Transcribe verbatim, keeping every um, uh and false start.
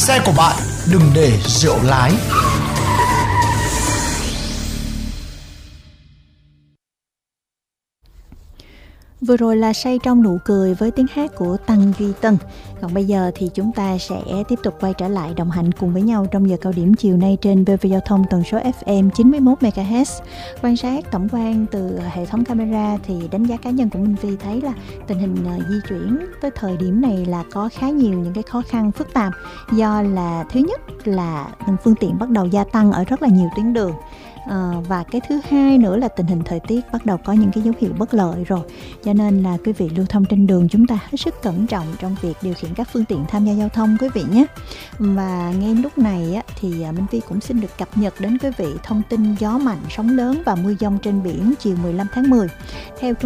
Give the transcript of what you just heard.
xe của bạn đừng để rượu lái. Vừa rồi là Say Trong Nụ Cười với tiếng hát của Tăng Duy Tân. Còn bây giờ thì chúng ta sẽ tiếp tục quay trở lại đồng hành cùng với nhau trong giờ cao điểm chiều nay trên vê vê Giao thông tần số ép em chín mươi mốt mê ga héc. Quan sát tổng quan từ hệ thống camera thì đánh giá cá nhân của Minh Phi thấy là tình hình di chuyển tới thời điểm này là có khá nhiều những cái khó khăn phức tạp, do là thứ nhất là phương tiện bắt đầu gia tăng ở rất là nhiều tuyến đường. À, và cái thứ hai nữa là tình hình thời tiết bắt đầu có những cái dấu hiệu bất lợi rồi, cho nên là quý vị lưu thông trên đường chúng ta hết sức cẩn trọng trong việc điều khiển các phương tiện tham gia giao thông quý vị nhé. Và ngay lúc này á, thì Minh Phi cũng xin được cập nhật đến quý vị thông tin gió mạnh, sóng lớn và mưa dông trên biển chiều mười lăm tháng mười. Theo